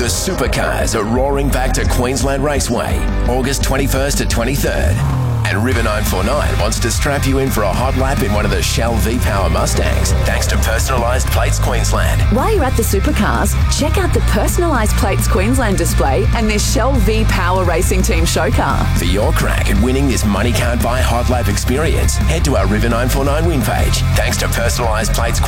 Supercars are roaring back to Queensland Raceway, August 21st to 23rd. And River 949 wants to strap you in for a hot lap in one of the Shell V-Power Mustangs, thanks to Personalised Plates Queensland. While you're at the Supercars, check out the Personalised Plates Queensland display and this Shell V-Power Racing Team show car. For your crack at winning this money can't buy hot lap experience, head to our River 949 win page. Thanks to Personalised Plates